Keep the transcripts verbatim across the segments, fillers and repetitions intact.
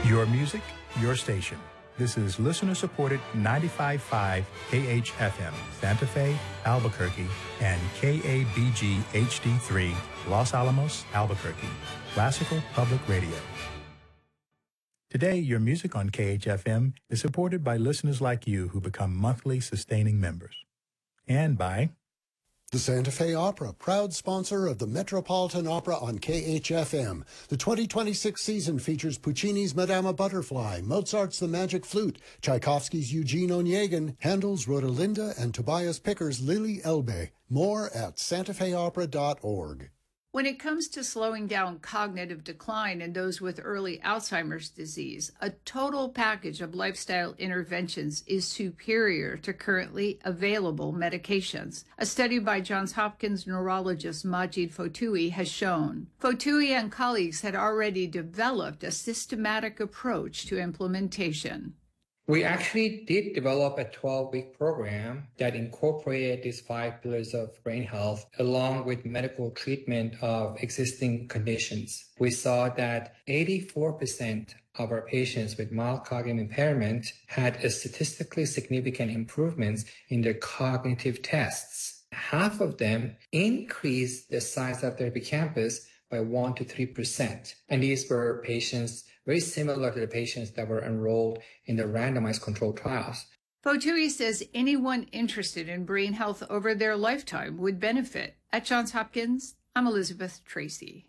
Your music, your station. This is listener-supported ninety-five point five K H F M, Santa Fe, Albuquerque, and K A B G H D three, Los Alamos, Albuquerque. Classical Public Radio. Today, your music on K H F M is supported by listeners like you who become monthly sustaining members. And by the Santa Fe Opera, proud sponsor of the Metropolitan Opera on K H F M. The twenty twenty-six season features Puccini's Madama Butterfly, Mozart's The Magic Flute, Tchaikovsky's Eugene Onegin, Handel's Rodelinda, and Tobias Picker's Lily Elbe. More at santa fe opera dot org. When it comes to slowing down cognitive decline in those with early Alzheimer's disease, a total package of lifestyle interventions is superior to currently available medications. A study by Johns Hopkins neurologist Majid Fotoui has shown. Fotoui and colleagues had already developed a systematic approach to implementation. We actually did develop a twelve-week program that incorporated these five pillars of brain health along with medical treatment of existing conditions. We saw that eighty-four percent of our patients with mild cognitive impairment had a statistically significant improvements in their cognitive tests. Half of them increased the size of their hippocampus by one to three percent. And these were patients very similar to the patients that were enrolled in the randomized controlled trials. Fotoui says anyone interested in brain health over their lifetime would benefit. At Johns Hopkins, I'm Elizabeth Tracy.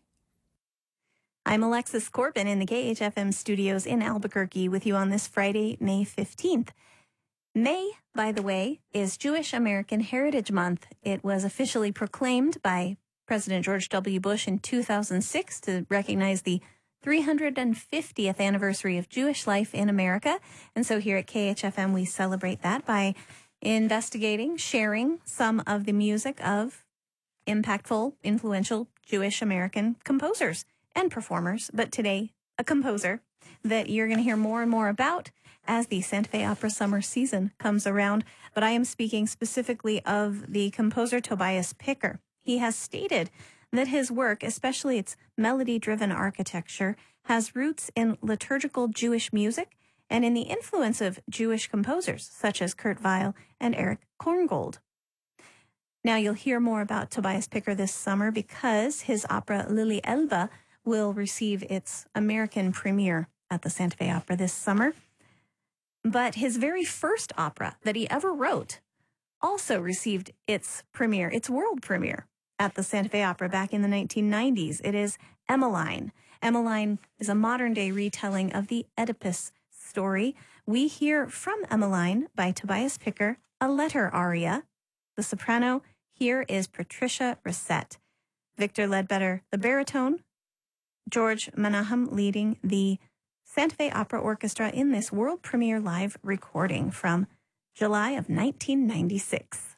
I'm Alexis Corbin in the K H F M studios in Albuquerque with you on this Friday, May fifteenth. May, by the way, is Jewish American Heritage Month. It was officially proclaimed by President George W. Bush in two thousand six to recognize the three hundred fiftieth anniversary of Jewish life in America. And so here at K H F M, we celebrate that by investigating, sharing some of the music of impactful, influential Jewish American composers and performers. But today, a composer that you're going to hear more and more about as the Santa Fe Opera summer season comes around. But I am speaking specifically of the composer Tobias Picker. He has stated that his work, especially its melody-driven architecture, has roots in liturgical Jewish music and in the influence of Jewish composers such as Kurt Weill and Eric Korngold. Now, you'll hear more about Tobias Picker this summer because his opera Lily Elbe will receive its American premiere at the Santa Fe Opera this summer. But his very first opera that he ever wrote also received its premiere, its world premiere, at the Santa Fe Opera back in the nineteen nineties. It is Emmeline. Emmeline is a modern-day retelling of the Oedipus story. We hear from Emmeline by Tobias Picker, a letter aria. The soprano here is Patricia Rissette. Victor Ledbetter, the baritone. George Menahem leading the Santa Fe Opera Orchestra in this world premiere live recording from July of nineteen ninety-six.